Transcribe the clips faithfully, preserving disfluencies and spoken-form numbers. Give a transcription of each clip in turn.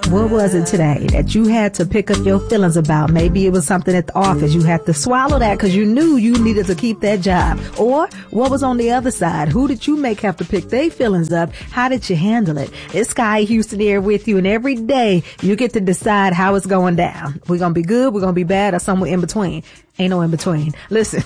What was it today that you had to pick up your feelings about? Maybe it was something at the office. You had to swallow that because you knew you needed to keep that job. Or what was on the other side? Who did you make have to pick their feelings up? How did you handle it? It's Sky Houston here with you, and every day you get to decide how it's going down. We're going to be good, we're going to be bad, or somewhere in between. Ain't no in between. Listen,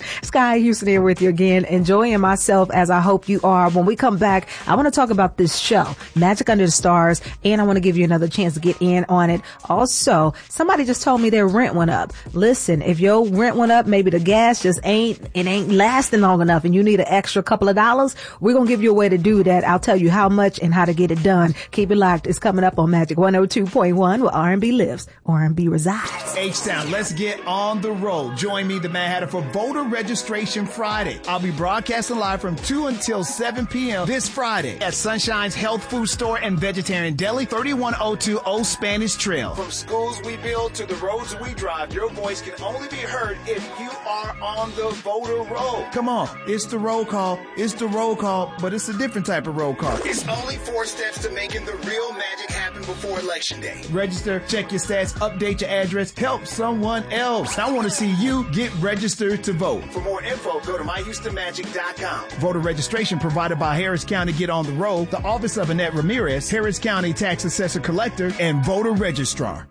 Sky Houston here with you again, enjoying myself as I hope you are. When we come back, I want to talk about this show, Magic Under the Stars, and I want to give you another chance to get in on it. Also, somebody just told me their rent went up. Listen, if your rent went up, maybe the gas just ain't, it ain't lasting long enough and you need an extra couple of dollars, we're going to give you a way to do that. I'll tell you how much and how to get it done. Keep it locked. It's coming up on Magic one oh two point one where R and B lives, R and B resides. H-Town, let's get on the road. Join me, the Mad Hatter, for Voter Registration Friday. I'll be broadcasting live from two until seven p.m. this Friday at Sunshine's Health Food Store and Vegetarian Deli, thirty-one oh two Old Spanish Trail. From schools we build to the roads we drive, your voice can only be heard if you are on the voter roll. Come on, it's the roll call. It's the roll call, but it's a different type of roll call. It's only four steps to making the real magic happen before Election Day. Register, check your stats, update your address, help someone else. I want to see you get registered to vote. For more info, go to my houston magic dot com. Voter registration provided by Harris County Get on the Roll, the Office of Annette Ramirez, Harris County Tax Assessor Collector, and Voter Registrar.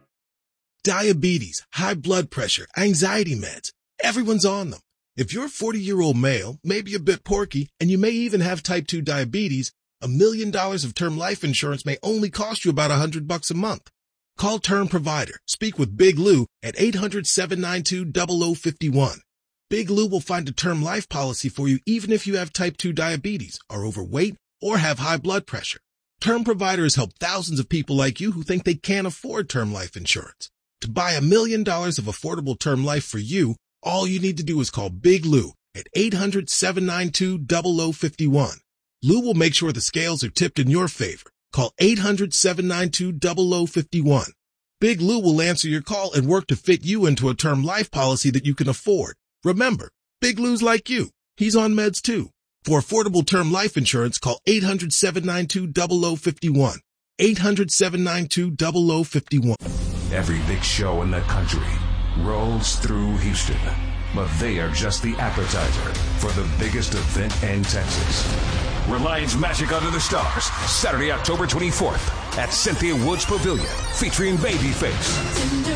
Diabetes, high blood pressure, anxiety meds. Everyone's on them. If you're a forty-year-old male, maybe a bit porky, and you may even have type two diabetes, a million dollars of term life insurance may only cost you about a hundred bucks a month. Call Term Provider. Speak with Big Lou at eight hundred, seven nine two, zero zero five one. Big Lou will find a term life policy for you even if you have type two diabetes, are overweight, or have high blood pressure. Term Provider has helped thousands of people like you who think they can't afford term life insurance. To buy a million dollars of affordable term life for you, all you need to do is call Big Lou at eight hundred, seven nine two, zero zero five one. Lou will make sure the scales are tipped in your favor. Call eight hundred, seven nine two, zero zero five one. Big Lou will answer your call and work to fit you into a term life policy that you can afford. Remember, Big Lou's like you. He's on meds too. For affordable term life insurance, call eight hundred, seven nine two, zero zero five one. eight hundred, seven nine two, zero zero five one. Every big show in the country rolls through Houston, but they are just the appetizer for the biggest event in Texas. Reliance Magic Under the Stars, Saturday, October twenty-fourth at Cynthia Woods Pavilion, featuring Babyface.